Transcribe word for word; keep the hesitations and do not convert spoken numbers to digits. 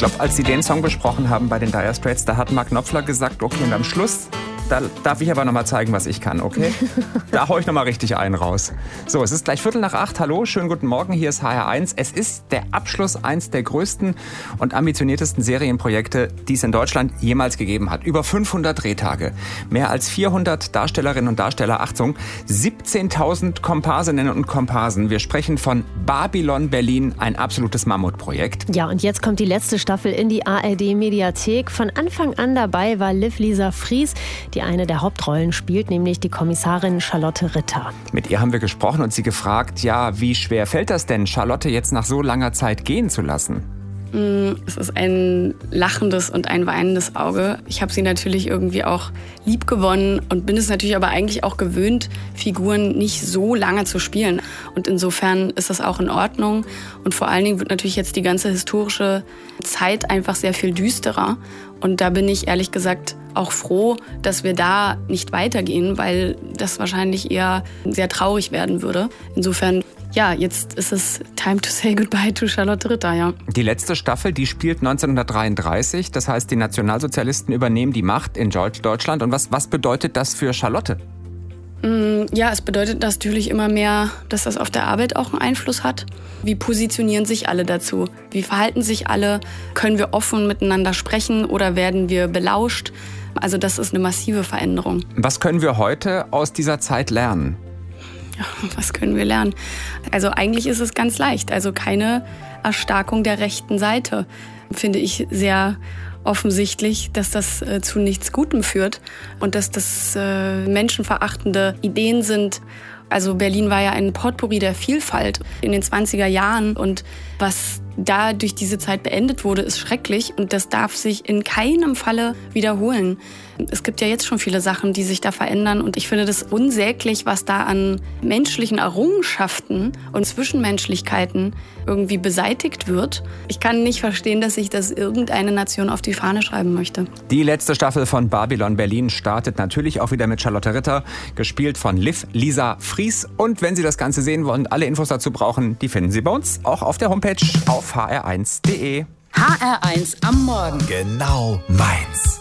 glaube, als sie den Song besprochen haben bei den Dire Straits, da hat Mark Knopfler gesagt, okay, und am Schluss, da darf ich aber nochmal zeigen, was ich kann, okay? Da hau ich nochmal richtig einen raus. So, es ist gleich Viertel nach acht. Hallo, schönen guten Morgen, hier ist H R eins. Es ist der Abschluss eins der größten und ambitioniertesten Serienprojekte, die es in Deutschland jemals gegeben hat. Über fünfhundert Drehtage, mehr als vierhundert Darstellerinnen und Darsteller, Achtung, siebzehntausend Komparsinnen und Komparsen. Wir sprechen von Babylon Berlin, ein absolutes Mammutprojekt. Ja, und jetzt kommt die letzte Staffel in die A R D-Mediathek. Von Anfang an dabei war Liv Lisa Fries, die eine der Hauptrollen spielt, nämlich die Kommissarin Charlotte Ritter. Mit ihr haben wir gesprochen und sie gefragt, ja, wie schwer fällt das denn, Charlotte jetzt nach so langer Zeit gehen zu lassen? Es ist ein lachendes und ein weinendes Auge. Ich habe sie natürlich irgendwie auch lieb gewonnen und bin es natürlich aber eigentlich auch gewöhnt, Figuren nicht so lange zu spielen. Und insofern ist das auch in Ordnung. Und vor allen Dingen wird natürlich jetzt die ganze historische Zeit einfach sehr viel düsterer. Und da bin ich ehrlich gesagt auch froh, dass wir da nicht weitergehen, weil das wahrscheinlich eher sehr traurig werden würde. Insofern, ja, jetzt ist es time to say goodbye to Charlotte Ritter, ja. Die letzte Staffel, die spielt neunzehnhundertdreiunddreißig. Das heißt, die Nationalsozialisten übernehmen die Macht in Deutschland. Und was, was bedeutet das für Charlotte? Ja, es bedeutet natürlich immer mehr, dass das auf der Arbeit auch einen Einfluss hat. Wie positionieren sich alle dazu? Wie verhalten sich alle? Können wir offen miteinander sprechen oder werden wir belauscht? Also das ist eine massive Veränderung. Was können wir heute aus dieser Zeit lernen? Ja, was können wir lernen? Also eigentlich ist es ganz leicht. Also keine Erstarkung der rechten Seite, finde ich sehr offensichtlich, dass das äh, zu nichts Gutem führt und dass das äh, menschenverachtende Ideen sind. Also Berlin war ja ein Potpourri der Vielfalt in den zwanziger Jahren und was da durch diese Zeit beendet wurde, ist schrecklich und das darf sich in keinem Falle wiederholen. Es gibt ja jetzt schon viele Sachen, die sich da verändern und ich finde das unsäglich, was da an menschlichen Errungenschaften und Zwischenmenschlichkeiten irgendwie beseitigt wird. Ich kann nicht verstehen, dass sich das irgendeine Nation auf die Fahne schreiben möchte. Die letzte Staffel von Babylon Berlin startet natürlich auch wieder mit Charlotte Ritter, gespielt von Liv Lisa Fries. Und wenn Sie das Ganze sehen wollen und alle Infos dazu brauchen, die finden Sie bei uns auch auf der Homepage auf h r eins punkt d e. H R eins am Morgen. Genau meins.